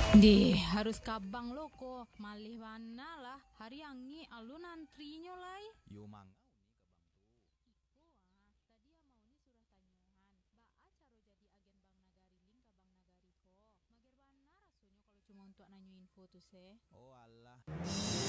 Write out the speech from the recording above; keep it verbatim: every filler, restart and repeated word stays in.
Di harus kabang lo ko malih wana lah hari angi alun antrinya lai. Yo mang. Cuma untuk nanyu info tuh se. Oh alah.